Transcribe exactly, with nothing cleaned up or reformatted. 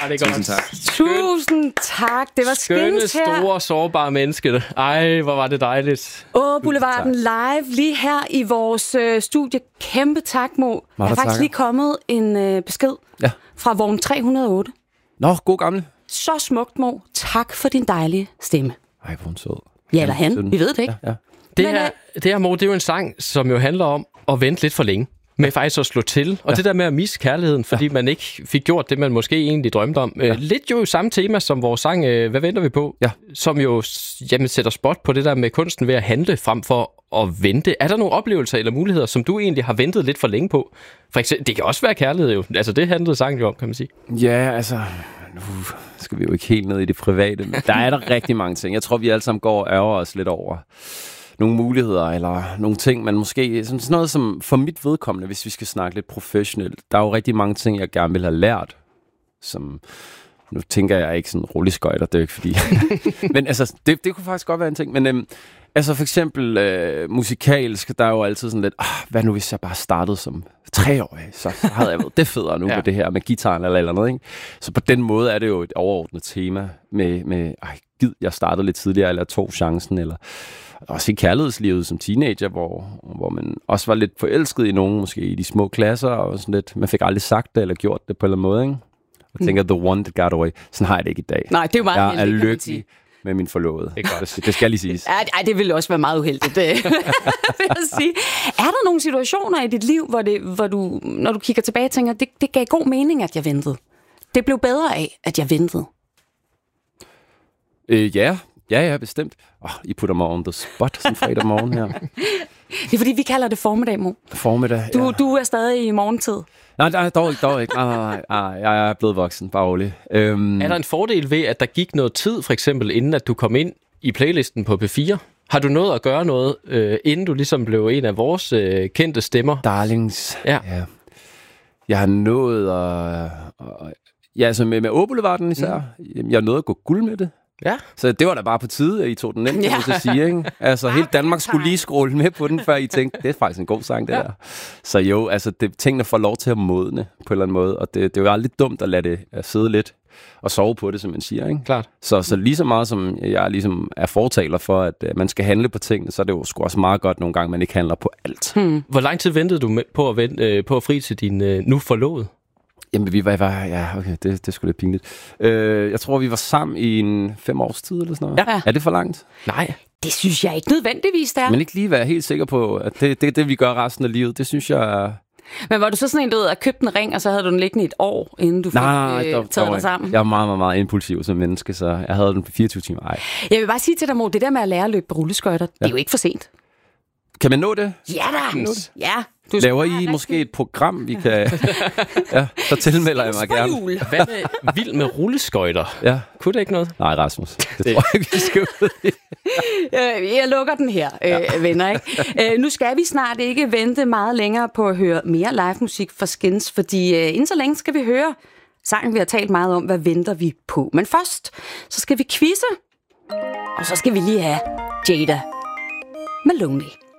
var det godt. Tusind tak. Tusind tak. Det var Skønne, skønt her. store, sårbare menneske. Ej, hvor var det dejligt. Åh, Boulevarden live lige her i vores øh, studie. Kæmpe tak, Mo. Der er faktisk takker. lige kommet en øh, besked Ja. fra vogn tre hundrede og otte. Nå, god gammel. Så smukt, Mo. Tak for din dejlige stemme. Ej, hvor hun sød. Ja, eller han. Vi ved det ikke. Ja, ja. Det Men, her, det her, Mo, det er jo en sang, som jo handler om at vente lidt for længe. Med faktisk at slå til. Og ja. det der med at misse kærligheden, fordi ja. man ikke fik gjort det, man måske egentlig drømte om. Ja. Lidt jo samme tema som vores sang, Hvad venter vi på? Ja. Som jo jamen, sætter spot på det der med kunsten ved at handle frem for at vente. Er der nogle oplevelser eller muligheder, som du egentlig har ventet lidt for længe på? For eksempel, det kan også være kærlighed jo. Altså det handlede sangen jo om, kan man sige. Ja, altså... Nu skal vi jo ikke helt ned i det private, men der er der rigtig mange ting. Jeg tror, vi alle sammen går og ærger os lidt over nogle muligheder, eller nogle ting, man måske... Sådan noget som for mit vedkommende, hvis vi skal snakke lidt professionelt, der er jo rigtig mange ting, jeg gerne vil have lært, som... Nu tænker jeg ikke sådan rulleskøjter, det er jo ikke fordi... men altså, det, det kunne faktisk godt være en ting, men... Øhm, altså for eksempel øh, musikalsk, der er jo altid sådan lidt, ah, hvad nu hvis jeg bare startede som treårig, så havde jeg været det federe nu ja. med det her med gitaren eller eller andet, ikke? Så på den måde er det jo et overordnet tema med, med ej, gid, jeg startede lidt tidligere, eller tog chancen, eller også i kærlighedslivet som teenager, hvor, hvor man også var lidt forelsket i nogen, måske i de små klasser, og sådan lidt, man fik aldrig sagt det, eller gjort det på en eller anden måde, ikke? Og tænker, the one that got away. Sådan har jeg det ikke i dag. Nej, det er jo meget jeg heldigt, er kan man lykkelig sige. Med min forlovede. Det, det, det skal lige siges. Ej, det ville også være meget uheldigt, det vil jeg sige. Er der nogle situationer i dit liv, hvor, det, hvor du, når du kigger tilbage, tænker, det, det gav god mening, at jeg ventede? Det blev bedre af, at jeg ventede? Øh, ja, ja, ja, bestemt. Oh, I putter mig on the spot sådan fredag morgen her. Det er fordi, vi kalder det formiddag, Mo. Formiddag, du, ja. du er stadig i morgentid. Nej, nej, dog ikke, dog ikke. Nej, nej, nej, nej. Jeg er blevet voksen, bare rolig. Øhm... Er der en fordel ved, at der gik noget tid, for eksempel, inden at du kom ind i playlisten på P fire? Har du nået at gøre noget, øh, inden du ligesom blev en af vores øh, kendte stemmer? Darlings. Ja. ja. Jeg har nået at... at ja, altså med, med Åboulevarden især. Mm. Jeg har nået at gå guld med det. Ja. Så det var da bare på tide, at I tog den nemt, kan man så sige, ikke? Altså, hele Danmark skulle lige scrolle med på den, før I tænkte, det er faktisk en god sang, det ja. der. Så jo, altså, det, tingene får lov til at modne på en eller anden måde, og det, det er jo aldrig dumt at lade det at sidde lidt og sove på det, som man siger, ikke? Klart. Så, så lige så meget, som jeg ligesom er fortaler for, at uh, man skal handle på tingene, så er det jo sgu også meget godt nogle gange, man ikke handler på alt. Hmm. Hvor lang tid ventede du med, på, at vente, øh, på at fri til din øh, nu forlovede? Jamen, vi var, var ja, okay, det, det er sgu lidt pinligt. Øh, jeg tror, vi var sammen i en fem års tid, eller sådan noget. Ja. Er det for langt? Nej. Det synes jeg ikke nødvendigvis, der. Men ikke lige være helt sikker på, at det er det, det, vi gør resten af livet. Det synes jeg er... Men var du så sådan en, du ved, at købte en ring, og så havde du den liggende et år, inden du fik nej, øh, dog, taget dog, dig sammen? Jeg er meget, meget, meget impulsiv som menneske, så jeg havde den på fireogtyve timer. Ej. Jeg vil bare sige til dig, Mo, det der med at lære at løbe på rulleskøjter, ja. det er jo ikke for sent. Kan man nå det? Ja da! Ja. Du Laver I måske et program, vi kan... ja, så tilmelder jeg mig gerne. Hvad med vild med rulleskøjter? Ja. Kunne det ikke noget? Nej, Rasmus. Det, det. tror jeg ikke, vi skal ud i. Jeg lukker den her, øh, ja. venner. Ikke? Øh, nu skal vi snart ikke vente meget længere på at høre mere live musik fra Skins, fordi øh, inden så længe skal vi høre sangen, vi har talt meget om, hvad venter vi på. Men først, så skal vi quizze, og så skal vi lige have Jada med Lonely.